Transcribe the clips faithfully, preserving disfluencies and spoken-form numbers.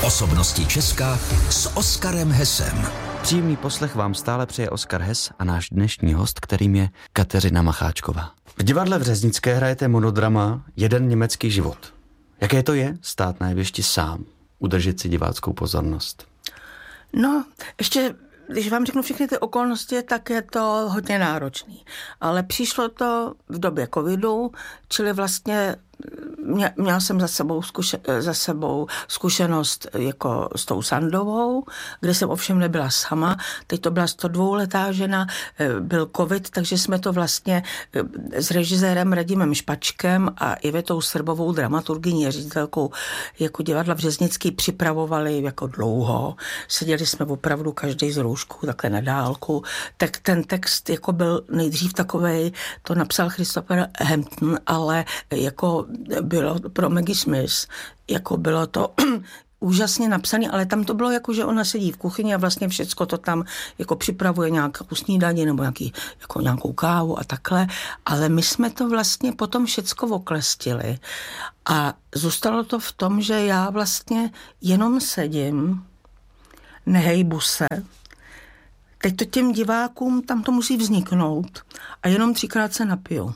Osobnosti Česka s Oskarem Hessem. Příjemný poslech vám stále přeje Oskar Hess a náš dnešní host, kterým je Kateřina Macháčková. V divadle v Řeznické hrajete monodrama Jeden německý život. Jaké to je stát na jevišti sám, udržet si diváckou pozornost? No, ještě, když vám řeknu všechny ty okolnosti, tak je to hodně náročný. Ale přišlo to v době covidu, čili vlastně Mě, měla jsem za sebou, zkuše, za sebou zkušenost jako s tou Sandovou, kde jsem ovšem nebyla sama. Teď to byla sto dvouletá žena, byl covid, takže jsme to vlastně s režisérem Radimem Špačkem a Ivetou Srbovou, dramaturgyní a ředitelkou jako divadla v Řeznický připravovali jako dlouho. Seděli jsme opravdu každý z roušku, takhle na dálku. Tak ten text jako byl nejdřív takovej, to napsal Christopher Hampton, ale jako bylo pro Maggie Smith, jako bylo to úžasně napsané, ale tam to bylo jako, že ona sedí v kuchyni a vlastně všecko to tam jako připravuje nějakou snídaní nebo nějaký, jako nějakou kávu a takhle, ale my jsme to vlastně potom všecko oklestili a zůstalo to v tom, že já vlastně jenom sedím, nehejbu se, teď to těm divákům tam to musí vzniknout a jenom třikrát se napiju.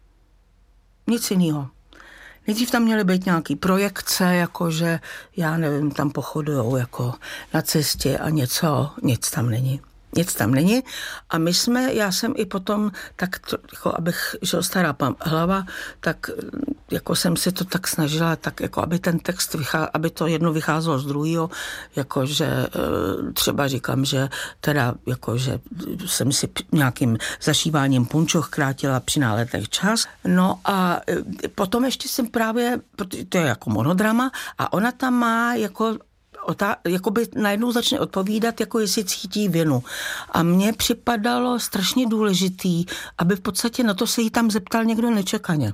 Nic jiného. Nejdřív tam měly být nějaký projekce, jakože, já nevím, tam pochodujou jako na cestě a něco, nic tam není. Nic tam není. A my jsme, já jsem i potom, tak to, jako abych, že stará hlava, tak jako jsem si to tak snažila, tak jako aby ten text, vychá, aby to jedno vycházelo z druhého, jakože třeba říkám, že teda, jakože jsem si nějakým zašíváním punčoch krátila při náletech čas. No a potom ještě jsem právě, to je jako monodrama a ona tam má jako Otá, jakoby najednou začne odpovídat, jako jestli cítí vinu. A mně připadalo strašně důležitý, aby v podstatě na to se jí tam zeptal někdo nečekaně.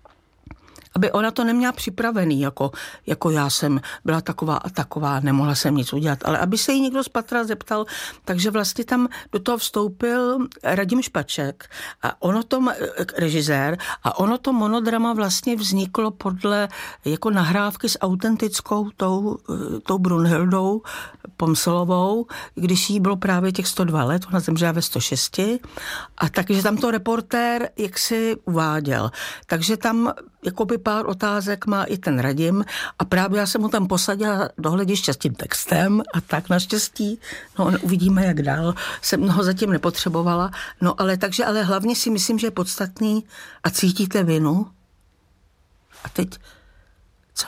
Aby ona to neměla připravený, jako, jako já jsem byla taková a taková, nemohla jsem nic udělat, ale aby se jí někdo z patra zeptal, takže vlastně tam do toho vstoupil Radim Špaček a ono to, režisér, a ono to monodrama vlastně vzniklo podle jako nahrávky s autentickou tou, tou Brunhildou Pomselovou, když jí bylo právě těch sto dva let, ona zemřela ve sto šest a takže tam to reportér jaksi uváděl. Takže tam jakoby pár otázek má i ten Radim a právě já jsem mu tam posadila do hlediště s tím textem a tak naštěstí, no uvidíme jak dál, jsem ho zatím nepotřebovala, no ale takže, ale hlavně si myslím, že je podstatný a cítíte vinu a teď co?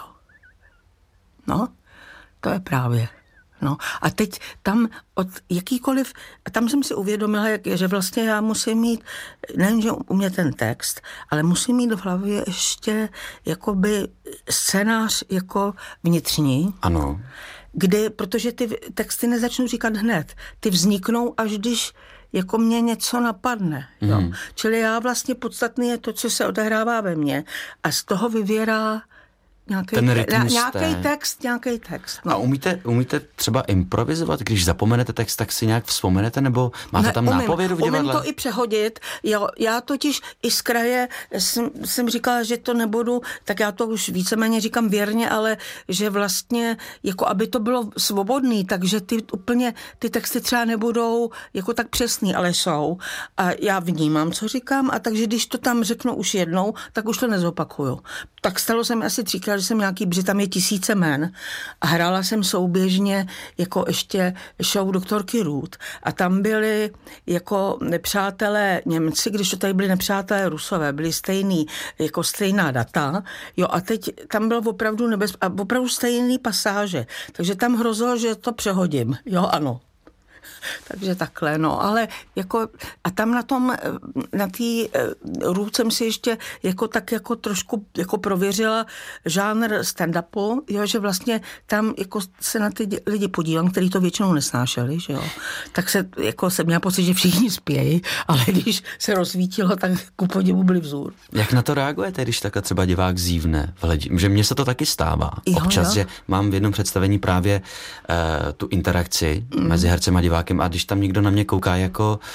No, to je právě. No a teď tam od jakýkoliv, tam jsem si uvědomila, jak je, že vlastně já musím mít, nevím, že u mě ten text, ale musím mít v hlavě ještě jakoby scénář jako vnitřní. Ano. Kdy, protože ty texty nezačnu říkat hned, ty vzniknou, až když jako mě něco napadne. Jo. Mm. Čili já vlastně podstatný je to, co se odehrává ve mně a z toho vyvěrá Nějaký, ten rytmus nějaký text, nějaký text. No. A umíte, umíte třeba improvizovat, když zapomenete text, tak si nějak vzpomenete, nebo máte ne, tam umím, nápovědu v divadle? Umím to i přehodit. Jo, já totiž i z kraje jsem, jsem říkala, že to nebudu, tak já to už víceméně říkám věrně, ale že vlastně, jako aby to bylo svobodný, takže ty úplně, ty texty třeba nebudou jako tak přesný, ale jsou. A já vnímám, co říkám, a takže když to tam řeknu už jednou, tak už to nezopakuju. Tak stalo se mi asi třikrát, že jsem nějaký, protože tam je tisíce men a hrála jsem souběžně jako ještě show doktorky Ruth a tam byli jako nepřátelé Němci, když to tady byli nepřátelé Rusové, byli stejný, jako stejná data, jo a teď tam bylo opravdu nebez, a opravdu stejný pasáže, takže tam hrozilo, že to přehodím, jo ano. Takže takhle, no, ale jako a tam na tom, na té Ruth jsem si ještě jako tak jako trošku jako prověřila žánr stand-upu, jo, že vlastně tam jako se na ty lidi podívám, kteří to většinou nesnášeli, že jo, tak se jako jsem měla pocit, že všichni spějí, ale když se rozsvítilo, tak ku podivu byli vzůr. Jak na to reagujete, když takhle třeba divák zívne? Že mně se to taky stává. Jo, občas, jo. Že mám v jednom představení právě uh, tu interakci mm. mezi hercem a divákem a když tam někdo na mě kouká jako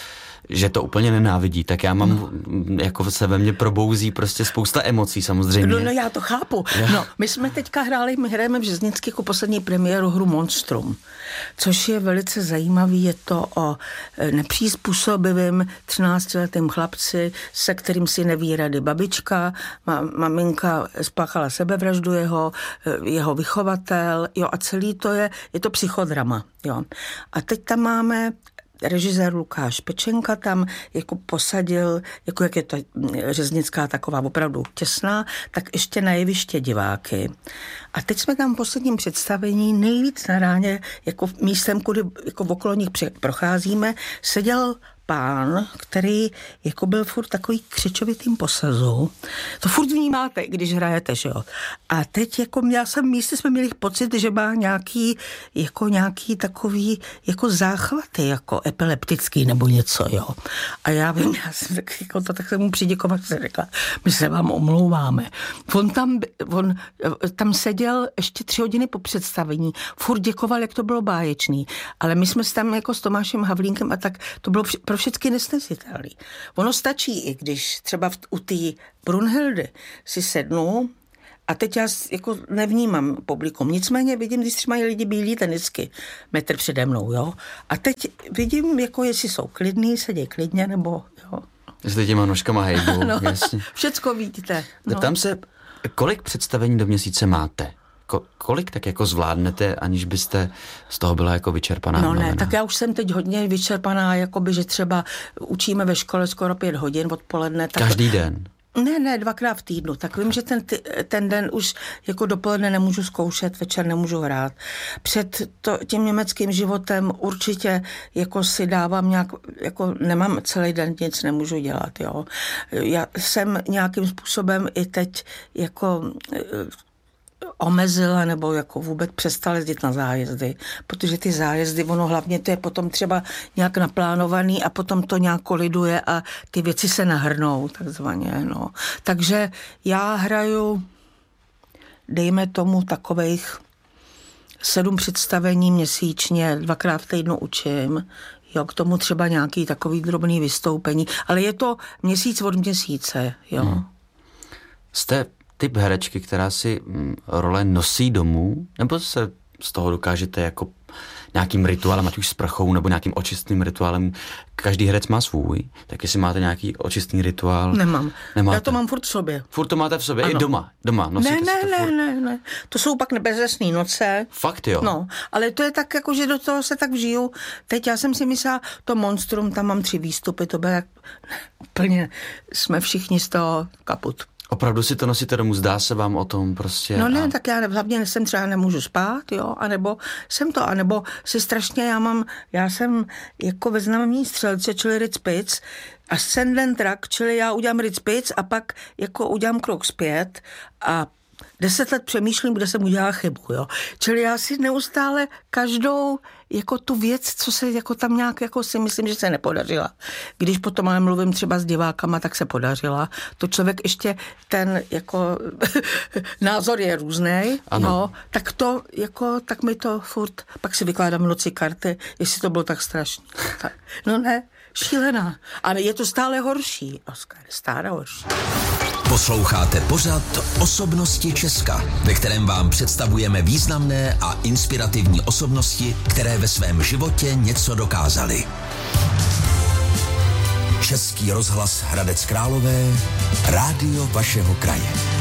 že to úplně nenávidí, tak já mám, no. jako se ve mně probouzí prostě spousta emocí samozřejmě. No, no já to chápu. Já. No, my jsme teďka hráli, my hrajeme v Řeznických jako poslední premiéru hru Monstrum, což je velice zajímavý, je to o nepřizpůsobivém třináctiletém chlapci, se kterým si neví rady babička, ma, maminka spáchala sebevraždu jeho, jeho vychovatel, jo, a celý to je, je to psychodrama, jo. A teď tam máme režisér Lukáš Pečenka tam jako posadil, jako jak je ta řeznická taková opravdu těsná, tak ještě na jeviště diváky. A teď jsme tam v posledním představení nejvíc na ráně, jako místem, kudy jako okolo nich procházíme, seděl pán, který jako byl furt takový křičovitým posazu. To furt vnímáte, když hrajete, že jo. A teď jako já jsem místě jsme měli pocit, že má nějaký, jako nějaký takový jako záchvaty, jako epileptický nebo něco, jo. A já vím, já jsem tak, jako to, tak jsem mu přiděkovat, jsem řekla, my se vám omlouváme. On tam, on tam seděl ještě tři hodiny po představení, furt děkoval, jak to bylo báječný. Ale my jsme tam jako s Tomášem Havlínkem a tak to bylo pro všechny nesnesitelný. Ono stačí, i když třeba v, u té Brunhildy si sednu a teď já jako nevnímám publikum. Nicméně vidím, když třeba mají lidi bílí tenisky metr přede mnou, jo. A teď vidím, jako jestli jsou klidný, sedí klidně, nebo jo. Jestli těma nožkama hejbou, no, jasně. Všecko vidíte. No. Tam se, kolik představení do měsíce máte? Ko, kolik tak jako zvládnete, aniž byste z toho byla jako vyčerpaná? No mluvena? ne, tak já už jsem teď hodně vyčerpaná, jakoby, že třeba učíme ve škole skoro pět hodin odpoledne. Tak... Každý den? Ne, ne, dvakrát v týdnu. Tak vím, že ten, ten den už jako dopoledne nemůžu zkoušet, večer nemůžu hrát. Před to, tím německým životem určitě jako si dávám nějak, jako nemám celý den nic, nemůžu dělat, jo. Já jsem nějakým způsobem i teď jako omezila nebo jako vůbec přestala jezdit na zájezdy, protože ty zájezdy, ono hlavně to je potom třeba nějak naplánovaný a potom to nějak koliduje a ty věci se nahrnou, takzvaně, no. Takže já hraju, dejme tomu, takovejch sedm představení měsíčně, dvakrát v týdnu učím, jo, k tomu třeba nějaký takový drobný vystoupení, ale je to měsíc od měsíce, jo. Hmm. Jste typ herečky, která si role nosí domů, nebo se z toho dokážete jako nějakým rituálem, ať už s prchou, nebo nějakým očistným rituálem, každý herec má svůj, tak jestli máte nějaký očistný rituál? Nemám. Nemáte. Já to mám furt v sobě. Furt to máte v sobě? Ano. I doma? Doma nosíte ne, ne, si to ne, furt? ne, ne. To jsou pak nebezesný noce. Fakt jo? No, ale to je tak, jako, že do toho se tak vžiju. Teď já jsem si myslela, to Monstrum, tam mám tři výstupy, to bylo jak úplně, jsme všichni z toho kaput. Opravdu si to nosíte domů, zdá se vám o tom prostě? No ne, a... tak já hlavně jsem třeba nemůžu spát, jo, anebo jsem to, anebo si strašně, já mám, já jsem jako ve znamení střelce, čili Ritz Pic, ascendent rak, čili já udělám Ritz Pic a pak jako udělám krok zpět a deset let přemýšlím, kde jsem udělala chybu, jo. Čili já si neustále každou jako tu věc, co se jako tam nějak jako si myslím, že se nepodařila. Když potom ale mluvím třeba s divákama, tak se podařila. To člověk ještě ten jako názor je různej, jo, tak to jako, tak mi to furt, pak si vykládám v noci karty, jestli to bylo tak strašný. Tak, no ne, šílená. Ale je to stále horší, Oskar, stále horší. Posloucháte pořad Osobnosti Česka, ve kterém vám představujeme významné a inspirativní osobnosti, které ve svém životě něco dokázaly. Český rozhlas Hradec Králové, rádio vašeho kraje.